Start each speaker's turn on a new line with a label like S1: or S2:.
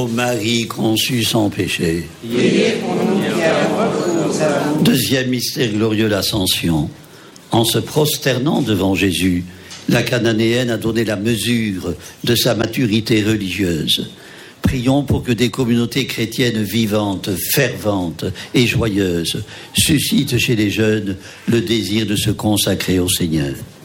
S1: Ô Marie conçue sans péché.
S2: Priez pour nous qui avons recours à vous.
S1: Deuxième mystère glorieux, l'Ascension. En se prosternant devant Jésus, la Cananéenne a donné la mesure de sa maturité religieuse. Prions pour que des communautés chrétiennes vivantes, ferventes et joyeuses suscitent chez les jeunes le désir de se consacrer au Seigneur.